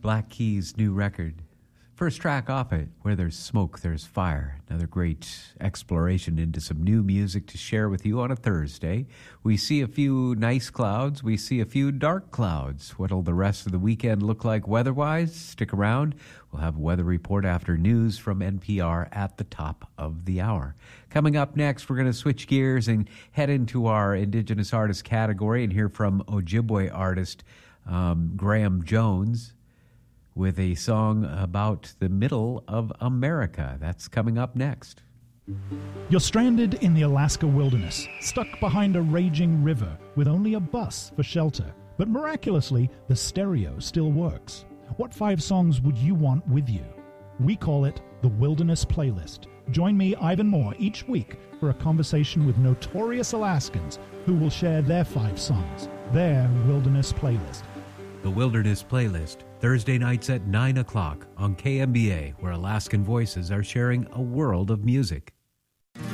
Black Keys' new record. First track off it, Where There's Smoke, There's Fire. Another great exploration into some new music to share with you on a Thursday. We see a few nice clouds. We see a few dark clouds. What'll the rest of the weekend look like weather-wise? Stick around. We'll have a weather report after news from NPR at the top of the hour. Coming up next, we're going to switch gears and head into our Indigenous Artist category and hear from Ojibwe artist Graham Jones with a song about the middle of America. That's coming up next. You're stranded in the Alaska wilderness, stuck behind a raging river with only a bus for shelter. But miraculously, the stereo still works. What 5 songs would you want with you? We call it the Wilderness Playlist. Join me, Ivan Moore, each week for a conversation with notorious Alaskans who will share their 5 songs, their Wilderness Playlist. The Wilderness Playlist, Thursday nights at 9 o'clock on KMBA, where Alaskan voices are sharing a world of music.